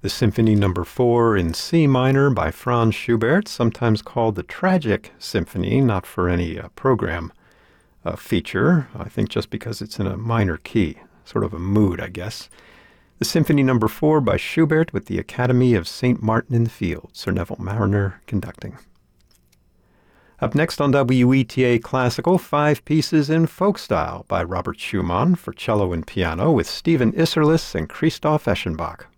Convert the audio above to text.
The Symphony No. 4 in C minor by Franz Schubert, sometimes called the Tragic Symphony, not for any program feature, I think just because it's in a minor key, sort of a mood, I guess. The Symphony No. 4 by Schubert with the Academy of St. Martin-in-the-Fields, Sir Neville Marriner conducting. Up next on WETA Classical, 5 pieces in folk style by Robert Schumann for cello and piano with Stephen Isserlis and Christoph Eschenbach.